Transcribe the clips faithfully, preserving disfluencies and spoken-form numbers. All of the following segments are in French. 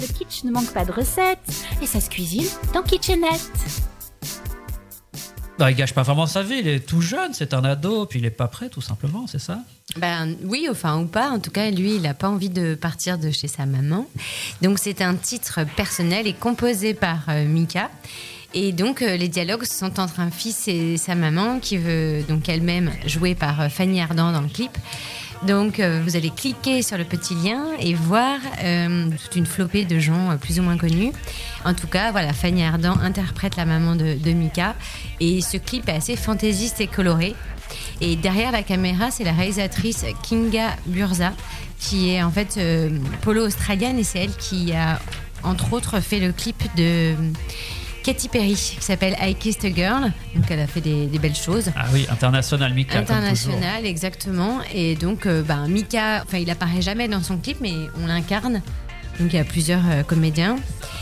Le kitsch ne manque pas de recettes et ça se cuisine dans Kitchenette. Non, il gâche pas vraiment sa vie, il est tout jeune, c'est un ado, puis il est pas prêt tout simplement, c'est ça ? Ben oui, enfin ou pas. En tout cas, lui, il n'a pas envie de partir de chez sa maman. Donc c'est un titre personnel et composé par euh, Mika. Et donc euh, les dialogues sont entre un fils et sa maman qui veut donc elle-même jouée par euh, Fanny Ardant dans le clip. Donc euh, vous allez cliquer sur le petit lien et voir euh, toute une flopée de gens euh, plus ou moins connus. En tout cas, voilà, Fanny Ardant interprète la maman de, de Mika et ce clip est assez fantaisiste et coloré. Et derrière la caméra, c'est la réalisatrice Kinga Burza qui est en fait euh, polo-australienne et c'est elle qui a entre autres fait le clip de Katy Perry qui s'appelle I Kissed a Girl. Donc elle a fait des, des belles choses. Ah oui, international Mika. International, exactement. Et donc euh, ben, Mika, enfin il apparaît jamais dans son clip, mais on l'incarne. Donc il y a plusieurs euh, comédiens.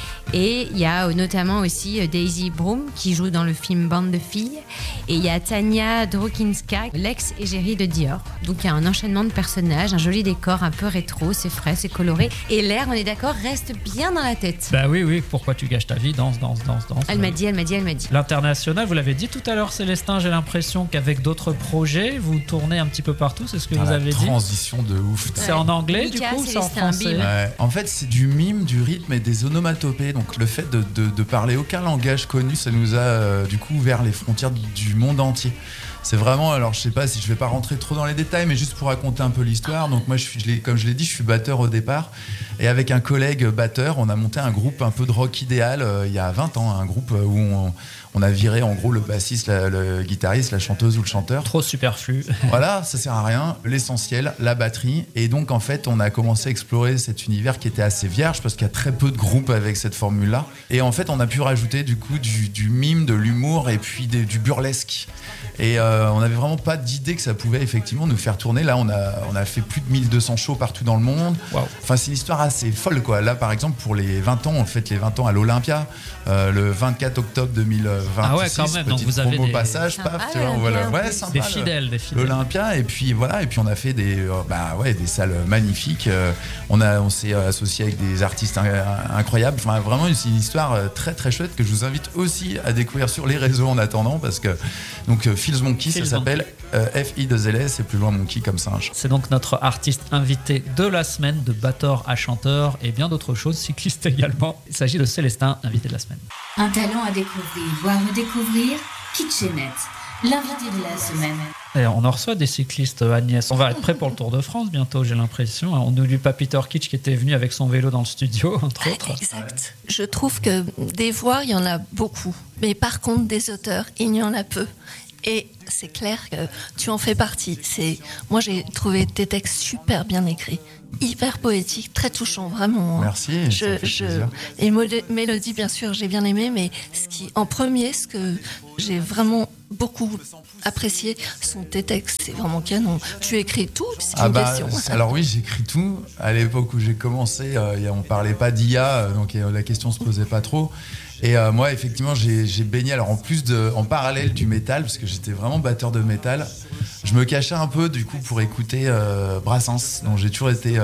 Et il y a euh, notamment aussi euh, Daisy Broom qui joue dans le film Bande de filles. Et il y a Tania Drokinska, l'ex-égérie de Dior. Donc il y a un enchaînement de personnages, un joli décor un peu rétro, c'est frais, c'est coloré. Et l'air, on est d'accord, reste bien dans la tête. Bah oui, oui, pourquoi tu gâches ta vie, danse, danse, danse, danse. Elle m'a dit, elle m'a dit, elle m'a dit. L'international, vous l'avez dit tout à l'heure, Célestin, j'ai l'impression qu'avec d'autres projets, vous tournez un petit peu partout, c'est ce que ah, vous avez dit. Transition de ouf. C'est ouais. en anglais Mika, du coup, c'est en français. Ouais. En fait, c'est du mime, du rythme et des onomatopées. Donc le fait de, de, de parler aucun langage connu, ça nous a euh, du coup ouvert les frontières du, du monde entier. C'est vraiment, alors je sais pas si je vais pas rentrer trop dans les détails, mais juste pour raconter un peu l'histoire. Donc moi, je suis, je l'ai, comme je l'ai dit, je suis batteur au départ. Et avec un collègue batteur, on a monté un groupe un peu de rock idéal euh, il y a vingt ans. Un groupe où on, on a viré en gros le bassiste, la, le guitariste, la chanteuse ou le chanteur. Trop superflu. Voilà, ça sert à rien. L'essentiel, la batterie. Et donc en fait, on a commencé à explorer cet univers qui était assez vierge parce qu'il y a très peu de groupes avec cette formule-là. Et en fait, on a pu rajouter du coup du, du mime, de l'humour et puis des, du burlesque. Et euh, on n'avait vraiment pas d'idée que ça pouvait effectivement nous faire tourner. Là, on a, on a fait plus de mille deux cents shows partout dans le monde. Wow. Enfin, c'est une histoire assez folle, quoi. Là, par exemple, pour les vingt ans, on fête les vingt ans à l'Olympia, euh, le vingt-quatre octobre deux mille vingt-six. Ah ouais, quand même. Donc vous avez promo des... passage, sympa, paf, tu vois, voilà. Ouais, sympa, des fidèles, le, des fidèles. L'Olympia, et puis voilà, et puis on a fait des, euh, bah ouais, des salles magnifiques. Euh, on a, on s'est associé avec des artistes incroyables. Enfin, vraiment, c'est une histoire très très chouette que je vous invite aussi à découvrir sur les réseaux en attendant, parce que donc Feels Monkey, ça s'appelle. Euh, F I deux L S et plus loin Monkey comme singe. C'est donc notre artiste invité de la semaine, de batteur à chanteur et bien d'autres choses, cycliste également. Il s'agit de Célestin, invité de la semaine. Un talent à découvrir ou à redécouvrir, Kitchenette, l'invité de la semaine. Et on en reçoit des cyclistes, Agnès. On va être prêt pour le Tour de France bientôt, j'ai l'impression. On n'oublie pas Peter Kitsch qui était venu avec son vélo dans le studio, entre autres. Exact. Je trouve que des voix, il y en a beaucoup. Mais par contre, des auteurs, il y en a peu. Et c'est clair que tu en fais partie. C'est... Moi, j'ai trouvé tes textes super bien écrits, hyper poétiques, très touchants, vraiment. Merci. Je, je... Et Mélodie, bien sûr, j'ai bien aimé, mais ce qui, en premier, ce que j'ai vraiment beaucoup apprécié sont tes textes. C'est vraiment canon. Tu écris tout, c'est ah une bah, question. Alors oui, j'écris tout. À l'époque où j'ai commencé, euh, on parlait pas d'I A, donc euh, la question se posait pas trop. Et euh, moi, effectivement, j'ai, j'ai baigné, alors en plus de, en parallèle du métal, parce que j'étais vraiment batteur de métal, je me cachais un peu, du coup, pour écouter euh, Brassens, dont j'ai toujours été euh,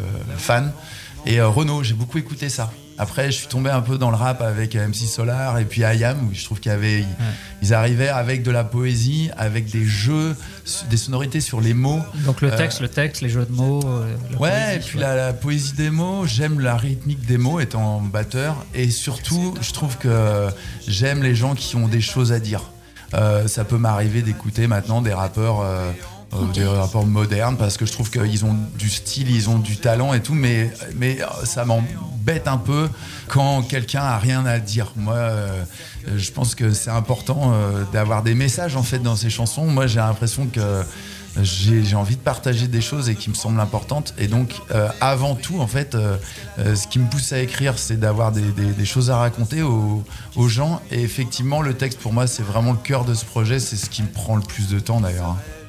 fan. Et euh, Renaud, j'ai beaucoup écouté ça. Après, je suis tombé un peu dans le rap avec M C Solar et puis I A M, où je trouve qu'il y avait, ils, ouais. ils arrivaient avec de la poésie, avec des jeux, des sonorités sur les mots. Donc le texte, euh, le texte, les jeux de mots. Euh, ouais, poésie, et puis la, la poésie des mots. J'aime la rythmique des mots étant batteur, et surtout, je trouve que j'aime les gens qui ont des choses à dire. Euh, ça peut m'arriver d'écouter maintenant des rappeurs. Euh, Okay. Des rapports modernes, parce que je trouve qu'ils ont du style, ils ont du talent et tout, mais, mais ça m'embête un peu quand quelqu'un a rien à dire. Moi, euh, je pense que c'est important euh, d'avoir des messages en fait dans ces chansons. Moi, j'ai l'impression que j'ai, j'ai envie de partager des choses et qui me semblent importantes, et donc euh, avant tout en fait euh, euh, ce qui me pousse à écrire, c'est d'avoir des, des, des choses à raconter aux, aux gens, et effectivement le texte pour moi c'est vraiment le cœur de ce projet, c'est ce qui me prend le plus de temps d'ailleurs.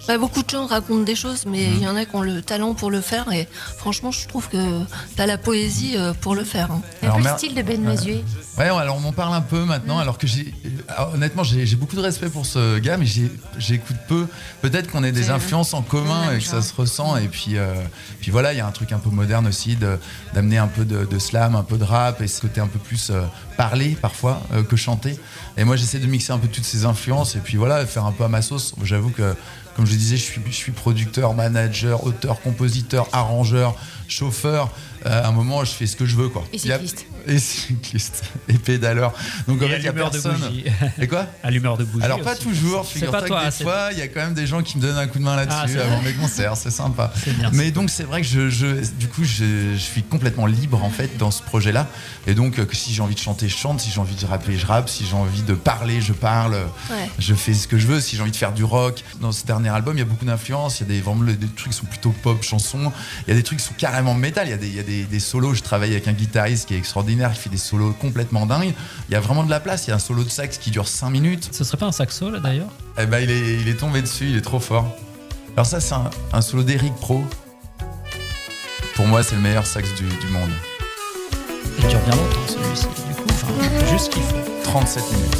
Bah, beaucoup de gens racontent des choses, mais il mmh. y en a qui ont le talent pour le faire. Et franchement, je trouve que t'as la poésie pour le faire. Hein. Alors, le style de Ben Mazué. Ouais, alors on m'en parle un peu maintenant, mmh. alors que j'ai, alors, honnêtement, j'ai, j'ai beaucoup de respect pour ce gars, mais j'ai, j'écoute peu. Peut-être qu'on ait des c'est influences en commun et que ça se ressent. Et puis, euh, puis voilà, il y a un truc un peu moderne aussi, de, d'amener un peu de, de slam, un peu de rap, et ce côté un peu plus euh, parler parfois euh, que chanter. Et moi, j'essaie de mixer un peu toutes ces influences et puis voilà, faire un peu à ma sauce. J'avoue que, comme je disais, je suis, je suis producteur, manager, auteur, compositeur, arrangeur, chauffeur. Euh, à un moment, je fais ce que je veux, quoi. Et cycliste. Et cycliste. Et pédaleur. Donc en et fait, il y a personne. De bougie. Et quoi ? Allumeur de bougie. Alors pas aussi. toujours. Figure-toi que toi, des c'est... fois, il y a quand même des gens qui me donnent un coup de main là-dessus ah, avant mes concerts. C'est sympa. C'est bien, Mais c'est donc c'est vrai que je, je du coup, je, je suis complètement libre en fait dans ce projet-là. Et donc euh, que si j'ai envie de chanter, je chante. Si j'ai envie de rapper, je rappe. Si j'ai envie de parler, je parle. Ouais. Je fais ce que je veux. Si j'ai envie de faire du rock. Dans ce dernier album, il y a beaucoup d'influences. Il y a des vraiment des trucs qui sont plutôt pop, chansons. Il y a des trucs qui sont carrément métal. Il y a des, il y a des, des solos. Je travaille avec un guitariste qui est extraordinaire, qui fait des solos complètement dingues. Il y a vraiment de la place. Il y a un solo de sax qui dure cinq minutes. Ce serait pas un saxo là d'ailleurs ? Eh ben il est, il est tombé dessus. Il est trop fort. Alors ça c'est un, un solo d'Eric Pro. Pour moi c'est le meilleur sax du, du monde. Il dure bien longtemps celui-ci. Du coup, enfin, juste ce qu'il faut. trente-sept minutes.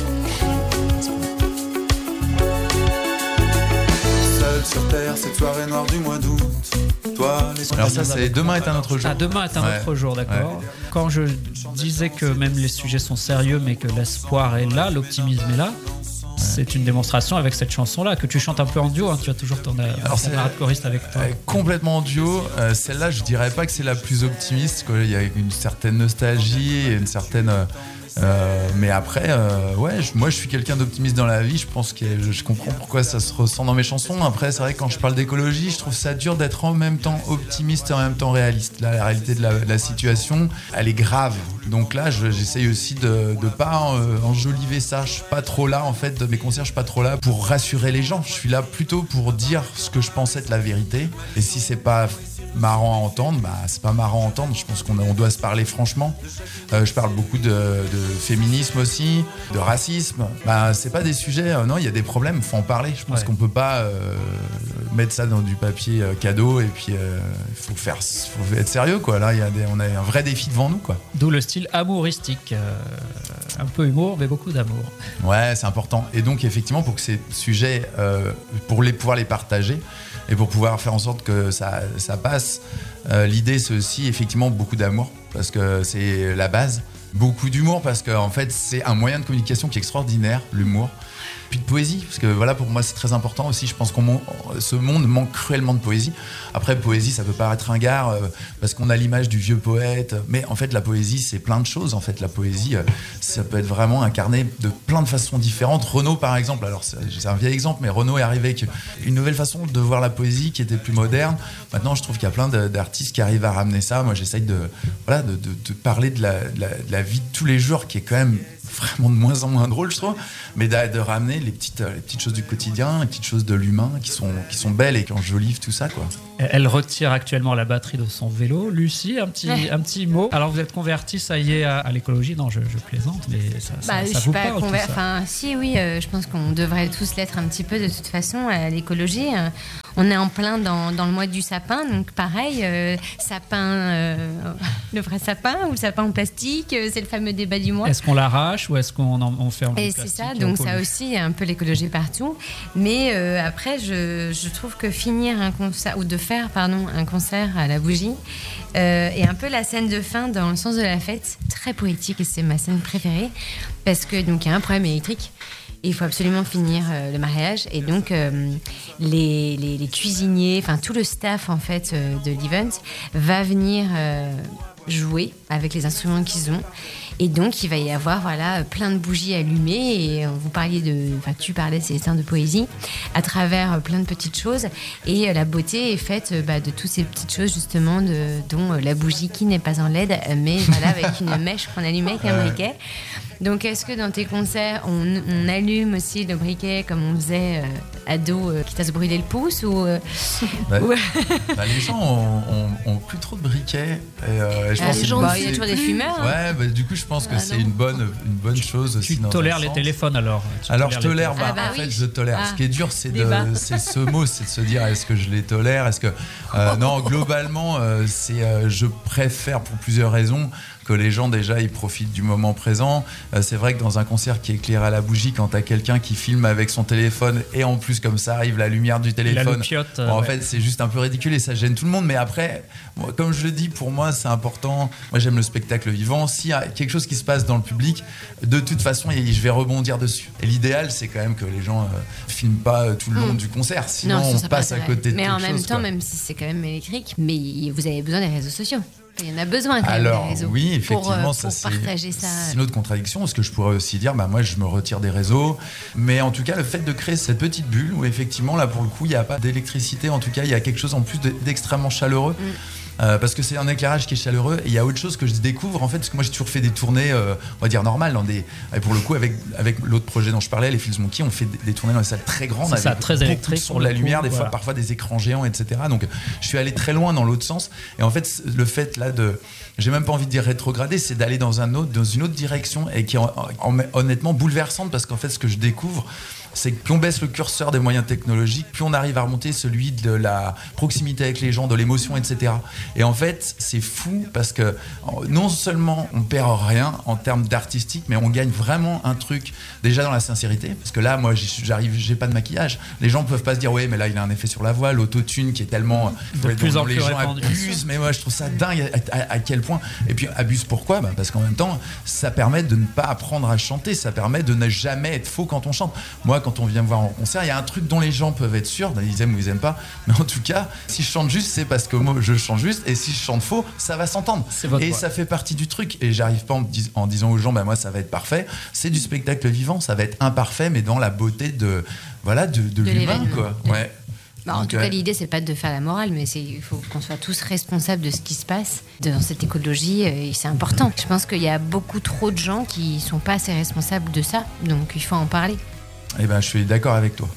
Seul sur terre, cette soirée noire du mois d'août. Toi, les Alors ça c'est Demain est un autre jour. Ah, Demain est un ouais. autre jour, d'accord. Ouais. Quand je disais que même les sujets sont sérieux, mais que l'espoir est là, l'optimisme est là, ouais. c'est une démonstration avec cette chanson-là que tu chantes un peu en duo. Hein, tu as toujours ton camarade choriste avec toi. Euh, complètement en duo. Euh, celle-là, je dirais pas que c'est la plus optimiste. Quoi. Il y a une certaine nostalgie et une certaine. Euh, Euh, mais après, euh, ouais, je, moi je suis quelqu'un d'optimiste dans la vie. Je pense que je, je comprends pourquoi ça se ressent dans mes chansons. Après, c'est vrai que quand je parle d'écologie, je trouve ça dur d'être en même temps optimiste et en même temps réaliste. Là, la réalité de la, de la situation, elle est grave. Donc là, je, j'essaye aussi de ne pas euh, enjoliver ça. Je suis pas trop là, en fait, de mes concerts, je suis pas trop là pour rassurer les gens. Je suis là plutôt pour dire ce que je pense être la vérité. Et si c'est pas marrant à entendre, bah c'est pas marrant à entendre. Je pense qu'on a, on doit se parler franchement. Euh, je parle beaucoup de, de féminisme aussi, de racisme. Bah c'est pas des sujets. Euh, non, il y a des problèmes. Faut en parler. Je pense ouais. qu'on peut pas euh, mettre ça dans du papier euh, cadeau et puis il euh, faut faire, faut être sérieux quoi. Là, il y a des, on a un vrai défi devant nous quoi. D'où le style amouristique, euh, un peu humour mais beaucoup d'amour. Ouais, c'est important. Et donc effectivement, pour que ces sujets, euh, pour les pouvoir les partager. Et pour pouvoir faire en sorte que ça, ça passe, euh, l'idée c'est aussi effectivement beaucoup d'amour, parce que c'est la base. Beaucoup d'humour, parce qu'en fait c'est un moyen de communication qui est extraordinaire, l'humour. Puis de poésie, parce que voilà, pour moi c'est très important aussi. Je pense que ce monde manque cruellement de poésie. Après, poésie, ça peut paraître ringard euh, parce qu'on a l'image du vieux poète, mais en fait la poésie c'est plein de choses. En fait la poésie, euh, ça peut être vraiment incarné de plein de façons différentes. Renaud par exemple, alors c'est, c'est un vieil exemple, mais Renaud est arrivé avec une nouvelle façon de voir la poésie qui était plus moderne. Maintenant je trouve qu'il y a plein de, d'artistes qui arrivent à ramener ça. Moi j'essaye de, voilà, de, de, de parler de la, de, la, de la vie de tous les jours qui est quand même vraiment de moins en moins drôle, je trouve, mais de, de ramener les petites, les petites choses du quotidien, les petites choses de l'humain qui sont, qui sont belles et qui enjolivent tout ça, quoi. Elle retire actuellement la batterie de son vélo. Lucie, un petit, ouais. un petit mot. Alors vous êtes convertie, ça y est, à, à l'écologie. Non, je, je plaisante, mais ça, bah, ça, je ça suis vous pas parle conver... tout ça. Enfin, si, oui, euh, je pense qu'on devrait tous l'être un petit peu de toute façon à l'écologie. Euh, on est en plein dans, dans le mois du sapin, donc pareil, euh, sapin, euh, le vrai sapin ou le sapin en plastique, euh, c'est le fameux débat du mois. Est-ce qu'on l'arrache ou est-ce qu'on en, on fait en et plastique? C'est ça, donc ça aussi, il y a un peu l'écologie partout. Mais euh, après, je, je trouve que finir un concert, ou de faire, pardon, un concert à la bougie, euh, est un peu la scène de fin dans le sens de la fête, très poétique, et c'est ma scène préférée, parce que donc il y a un problème électrique. Il faut absolument finir euh, le mariage et donc euh, les, les, les cuisiniers, enfin tout le staff en fait euh, de l'event va venir euh, jouer avec les instruments qu'ils ont et donc il va y avoir voilà plein de bougies allumées et vous parliez de, enfin tu parlais c'est scènes de poésie à travers euh, plein de petites choses et euh, la beauté est faite euh, bah, de toutes ces petites choses justement de, dont euh, la bougie qui n'est pas en L E D mais voilà avec une mèche qu'on allumait avec un briquet. Donc, est-ce que dans tes concerts, on, on allume aussi le briquet comme on faisait euh, ado euh, qui t'a se brûlé le pouce ou, euh, bah, ou... bah, les gens ont, ont, ont plus trop de briquets. Et, euh, je ah, pense les gens, bah, il y a toujours des fumeurs. Ouais, hein. bah, du coup, je pense que ah, c'est une bonne, une bonne chose aussi. Tu tolères les téléphones alors tu Alors, je tolère, bah, ah, bah, en oui. fait, je tolère. Ah, ce qui est dur, c'est, de, c'est ce mot, c'est de se dire est-ce que je les tolère est-ce que, euh, Non, globalement, euh, c'est, euh, je préfère pour plusieurs raisons que les gens déjà ils profitent du moment présent. Euh, c'est vrai que dans un concert qui est éclairé à la bougie, quand t'as quelqu'un qui filme avec son téléphone et en plus comme ça arrive la lumière du téléphone, piote, euh, bon, en ouais. fait c'est juste un peu ridicule et ça gêne tout le monde. Mais après, moi, comme je le dis, pour moi c'est important. Moi j'aime le spectacle vivant. S'il y a quelque chose qui se passe dans le public, de toute façon je vais rebondir dessus. Et l'idéal c'est quand même que les gens euh, filment pas tout le long mmh. du concert, sinon non, on passe à côté de mais quelque en même chose, temps, quoi. même si c'est quand même électrique, mais vous avez besoin des réseaux sociaux. Il y en a besoin quand Alors, même des réseaux. oui, effectivement, pour, euh, ça, pour c'est, partager ça. C'est une autre contradiction, parce que je pourrais aussi dire, bah, moi, je me retire des réseaux. Mais en tout cas, le fait de créer cette petite bulle où, effectivement, là, pour le coup, il n'y a pas d'électricité. En tout cas, il y a quelque chose en plus d'extrêmement chaleureux. Mm. Euh, parce que c'est un éclairage qui est chaleureux et il y a autre chose que je découvre en fait parce que moi j'ai toujours fait des tournées euh, on va dire normales dans des, et pour le coup avec, avec l'autre projet dont je parlais, les Feels Monkey, on fait des, des tournées dans des salles très grandes c'est avec ça, très électrique sur la lumière, des voilà. fois parfois des écrans géants, etc. Donc je suis allé très loin dans l'autre sens et en fait le fait là de, j'ai même pas envie de dire rétrograder, c'est d'aller dans, un autre, dans une autre direction et qui est en, en, honnêtement bouleversante parce qu'en fait ce que je découvre c'est que plus on baisse le curseur des moyens technologiques, plus on arrive à remonter celui de la proximité avec les gens, de l'émotion, et cetera. Et en fait, c'est fou parce que non seulement on perd rien en termes d'artistique, mais on gagne vraiment un truc déjà dans la sincérité. Parce que là, moi, j'arrive, j'ai pas de maquillage. Les gens peuvent pas se dire ouais, mais là, il a un effet sur la voix, l'autotune qui est tellement de ouais, plus en plus les gens répandu. abusent. Mais moi, je trouve ça dingue à, à, à quel point. Et puis abuse pourquoi bah, parce qu'en même temps, ça permet de ne pas apprendre à chanter, ça permet de ne jamais être faux quand on chante. Moi, quand on vient me voir en concert, il y a un truc dont les gens peuvent être sûrs, ils aiment ou ils aiment pas, mais en tout cas, si je chante juste, c'est parce que moi je chante juste, et si je chante faux, ça va s'entendre. Et voix. Ça fait partie du truc. Et j'arrive pas en, dis- en disant aux gens, bah moi ça va être parfait. C'est du spectacle vivant, ça va être imparfait, mais dans la beauté de, voilà, de, de, de l'humain, quoi. Ouais. Bah, en Donc, tout cas, ouais. l'idée, c'est pas de faire la morale, mais c'est, il faut qu'on soit tous responsables de ce qui se passe dans cette écologie, et c'est important. Je pense qu'il y a beaucoup trop de gens qui sont pas assez responsables de ça, donc il faut en parler. Eh ben, je suis d'accord avec toi.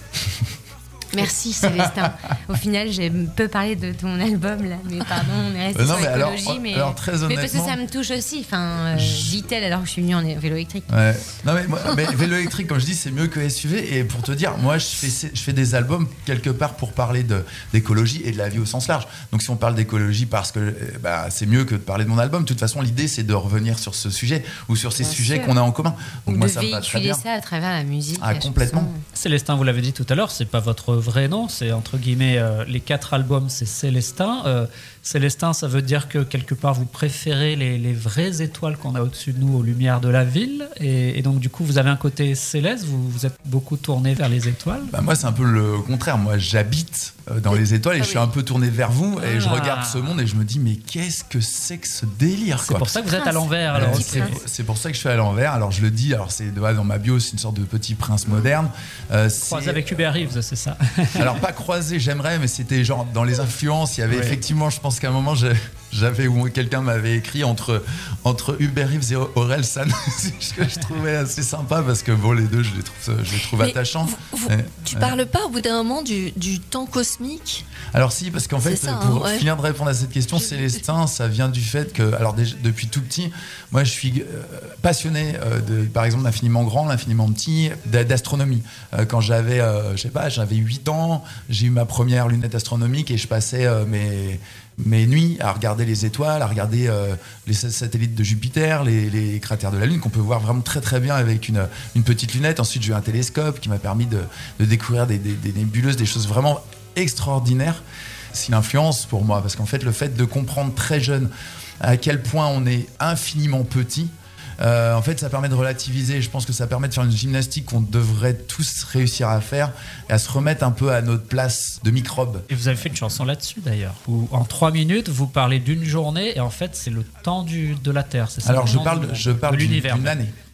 Merci Célestin. Au final, j'ai peu parlé de ton album là, mais pardon, on est resté euh, non, sur l'écologie, alors, mais, alors, très honnêtement, mais parce que ça me touche aussi. Enfin, euh, je... dit-elle alors que je suis venue en vélo électrique. Ouais. Non mais, moi, mais vélo électrique, comme je dis, c'est mieux que S U V. Et pour te dire, moi, je fais, je fais des albums quelque part pour parler de, d'écologie et de la vie au sens large. Donc si on parle d'écologie, parce que bah, c'est mieux que de parler de mon album. De toute façon, l'idée, c'est de revenir sur ce sujet ou sur ces bien sujets sûr. Qu'on a en commun. Donc de moi, ça me va très bien. Véhiculer ça à travers la musique. Ah, complètement. Chanson. Célestin, vous l'avez dit tout à l'heure, c'est pas votre vrai nom, c'est entre guillemets euh, les quatre albums, c'est Célestin. Euh, Célestin, ça veut dire que quelque part vous préférez les, les vraies étoiles qu'on a au-dessus de nous, aux lumières de la ville, et, et donc du coup vous avez un côté céleste, vous, vous êtes beaucoup tourné vers les étoiles. Bah moi c'est un peu le contraire, moi j'habite dans les étoiles et ah je suis oui. un peu tourné vers vous et ah. je regarde ce monde et je me dis mais qu'est-ce que c'est que ce délire C'est quoi. pour ça que vous êtes à l'envers alors. Euh, c'est, c'est pour ça que je suis à l'envers, alors je le dis, alors c'est dans ma bio, c'est une sorte de petit prince moderne. Euh, croisé avec Hubert Reeves, c'est ça. Alors pas croisé, j'aimerais, mais c'était genre dans les influences, il y avait oui. effectivement, je pense qu'à un moment j'ai J'avais où quelqu'un m'avait écrit entre entre Hubert Reeves et Aurel San, ce que je trouvais assez sympa parce que bon les deux je les trouve je les trouve mais attachants. Vous, vous, et, tu euh, parles pas au bout d'un moment du, du temps cosmique? Alors si, parce qu'en fait ça, pour hein, ouais. finir de répondre à cette question, Célestin, ça vient du fait que alors déjà, depuis tout petit, moi je suis euh, passionné euh, de par exemple l'infiniment grand, l'infiniment petit, d'astronomie. Euh, quand j'avais euh, je sais pas, j'avais huit ans, j'ai eu ma première lunette astronomique et je passais euh, mes mes nuits à regarder les étoiles, à regarder euh, les satellites de Jupiter, les, les cratères de la Lune, qu'on peut voir vraiment très très bien avec une, une petite lunette. Ensuite, j'ai eu un télescope qui m'a permis de, de découvrir des, des, des nébuleuses, des choses vraiment extraordinaires. C'est une influence pour moi, parce qu'en fait, le fait de comprendre très jeune à quel point on est infiniment petit, Euh, en fait, ça permet de relativiser. Je pense que ça permet de faire une gymnastique qu'on devrait tous réussir à faire et à se remettre un peu à notre place de microbe. Et vous avez fait une chanson là-dessus d'ailleurs, où en trois minutes vous parlez d'une journée et en fait c'est le temps du, de la Terre. C'est ça. Alors je parle, de, je parle de l'univers. d'une année.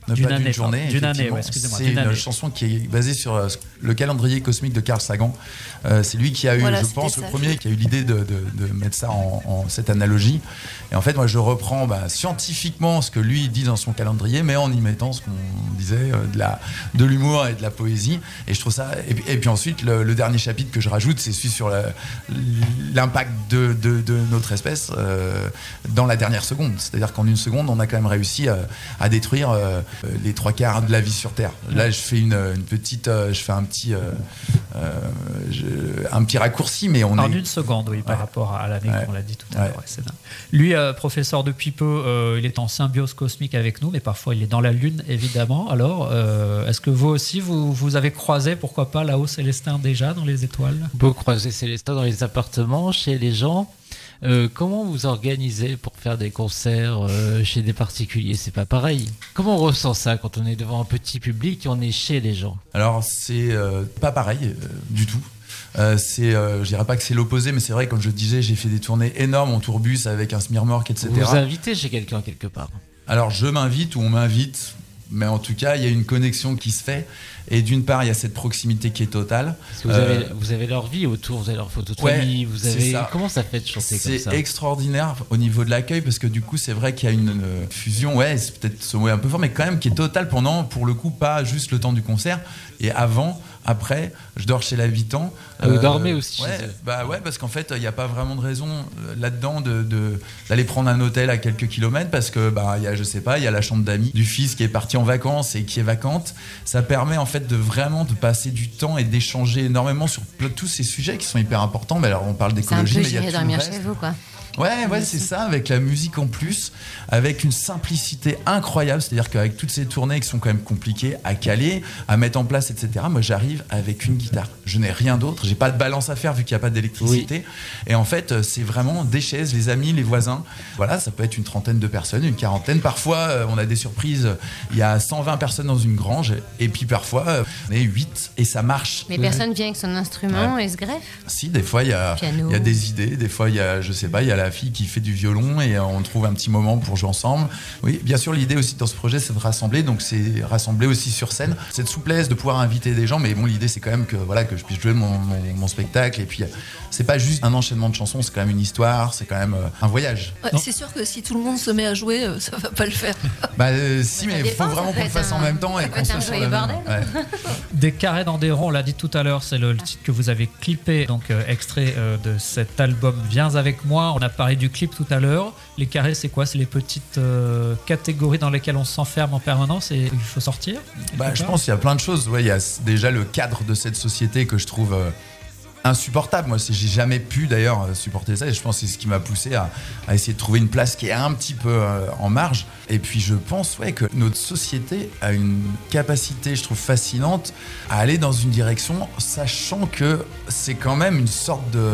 Ne D'une pas année, d'une journée. pardon. D'une année, effectivement. ouais, excusez-moi, C'est d'une une année. chanson qui est basée sur euh, le calendrier cosmique de Carl Sagan. Euh, c'est lui qui a eu, Voilà, je c'était pense, ça, le je premier voulais. qui a eu l'idée de, de, de mettre ça en, en cette analogie. Et en fait, moi, je reprends bah, scientifiquement ce que lui dit dans son calendrier, mais en y mettant ce qu'on disait, euh, de, la, de l'humour et de la poésie. Et je trouve ça. Et, puis- et puis ensuite, le, le dernier chapitre que je rajoute, c'est celui sur la- l'impact de, de, de notre espèce euh, dans la dernière seconde. C'est-à-dire qu'en une seconde, on a quand même réussi à, à détruire euh, les trois quarts de la vie sur Terre. Là, je fais une, une petite, euh, je fais un petit, euh, euh, je- un petit raccourci, mais on En est. une seconde, oui, par Ouais. rapport à l'année Ouais. qu'on l'a dit tout à Ouais. l'heure. Ouais, c'est dingue. Lui, euh, professeur depuis peu, euh, il est en symbiose cosmique avec nous, mais parfois il est dans la Lune, évidemment. Alors, euh, est-ce que vous aussi, vous, vous avez croisé, pourquoi pas, là-haut Célestin déjà dans les étoiles? Beau croiser Célestin dans les appartements, chez les gens. Euh, comment vous organisez pour faire des concerts euh, chez des particuliers? C'est pas pareil. Comment on ressent ça quand on est devant un petit public et on est chez les gens? Alors, c'est euh, pas pareil euh, du tout. Euh, c'est, euh, je dirais pas que c'est l'opposé, mais c'est vrai, comme je le disais, j'ai fait des tournées énormes en tourbus avec un Smirmork, et cetera. Vous vous invitez chez quelqu'un quelque part? Alors, je m'invite ou on m'invite, mais en tout cas, il y a une connexion qui se fait. Et d'une part, il y a cette proximité qui est totale. Parce que vous, Euh, avez, vous avez leur vie autour, vous avez leur photo de Ouais, famille, vous c'est avez... ça. Comment ça fait de chanter comme C'est ça? extraordinaire au niveau de l'accueil parce que du coup, c'est vrai qu'il y a une, une fusion, ouais, c'est peut-être ce mot est un peu fort, mais quand même qui est totale pendant, pour le coup, pas juste le temps du concert. Et avant, après, je dors chez l'habitant. Ah, vous dormez aussi ouais, chez eux? Bah ouais, parce qu'en fait, il n'y a pas vraiment de raison euh, là-dedans de, de- d'aller prendre un hôtel à quelques kilomètres parce que, bah, il y a, je sais pas, il y a la chambre d'amis du fils qui est parti en vacances et qui est vacante. Ça permet en fait de vraiment de passer du temps et d'échanger énormément sur ple- tous ces sujets qui sont hyper importants. Mais alors, on parle C'est un d'écologie, peu mais il y a j'irai tout le dormir reste. chez vous, quoi. Ouais, ouais, c'est ça, avec la musique en plus, avec une simplicité incroyable, c'est-à-dire qu'avec toutes ces tournées qui sont quand même compliquées à caler, à mettre en place, et cetera, moi j'arrive avec une guitare. Je n'ai rien d'autre, j'ai pas de balance à faire vu qu'il n'y a pas d'électricité. Et en fait, c'est vraiment des chaises, les amis, les voisins. Voilà, ça peut être une trentaine de personnes, une quarantaine. Parfois, euh, on a des surprises, il y a cent vingt personnes dans une grange, et puis parfois, euh, on est huit, et ça marche. Mais personne vient avec son instrument et se greffe. Si, des fois, il y a, Piano. il y a des idées. Des fois, il y a, je sais pas, il y a la fille qui fait du violon et on trouve un petit moment pour jouer ensemble. Oui, bien sûr, l'idée aussi dans ce projet, c'est de rassembler. Donc, c'est rassembler aussi sur scène. Cette souplesse de pouvoir inviter des gens. Mais bon, l'idée, c'est quand même que, voilà, que je puisse jouer mon, mon, mon spectacle. Et puis, c'est pas juste un enchaînement de chansons, c'est quand même une histoire, c'est quand même euh, un voyage. Ouais, c'est sûr que si tout le monde se met à jouer, euh, ça va pas le faire. Bah, euh, si, mais il dépend, faut ça vraiment peut qu'on le être fasse en un- même temps ça et peut qu'on être soit un sur joyeux le même. bordel. Ouais. Des carrés dans des ronds, on l'a dit tout à l'heure, c'est le, le titre que vous avez clippé, donc euh, extrait euh, de cet album Viens avec moi. On a parlé du clip tout à l'heure. Les carrés, c'est quoi? C'est les petites euh, catégories dans lesquelles on s'enferme en permanence et il faut sortir? Bah, quelque je part pense qu'il y a plein de choses. Ouais, il y a s- déjà le cadre de cette société que je trouve euh, insupportable. Moi, c'est- j'ai jamais pu d'ailleurs euh, supporter ça et je pense que c'est ce qui m'a poussé à, à essayer de trouver une place qui est un petit peu euh, en marge. Et puis je pense ouais, que notre société a une capacité, je trouve, fascinante à aller dans une direction, sachant que c'est quand même une sorte de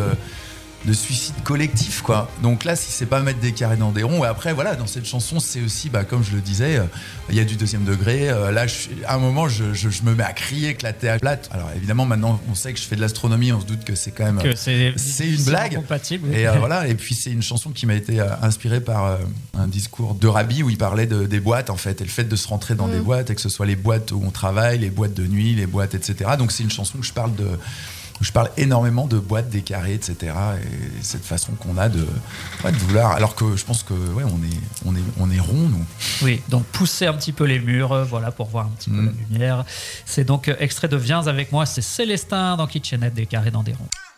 de suicide collectif, quoi. Donc là, si c'est pas mettre des carrés dans des ronds, et après, voilà, dans cette chanson, c'est aussi, bah, comme je le disais, euh, il y a du deuxième degré. Euh, là, je suis- à un moment, je, je- je me mets à crier que la Terre est plate. Alors évidemment, maintenant, on sait que je fais de l'astronomie, on se doute que c'est quand même. Que c'est C'est une difficilement blague. compatible. oui. Et euh, voilà, et puis c'est une chanson qui m'a été euh, inspirée par euh, un discours de Rabbi où il parlait de, des boîtes en fait, et le fait de se rentrer dans des boîtes, et que ce soit les boîtes où on travaille, les boîtes de nuit, les boîtes, et cetera. Donc c'est une chanson où je parle de, où je parle énormément de boîtes, des carrés, et cetera. Et cette façon qu'on a de, ouais, de vouloir, alors que je pense que ouais, on est, on est, on est rond, nous. Oui, donc pousser un petit peu les murs, euh, voilà, pour voir un petit peu Mm. la lumière. C'est donc euh, extrait de Viens avec moi, c'est Célestin dans Kitchenette, des carrés dans des ronds.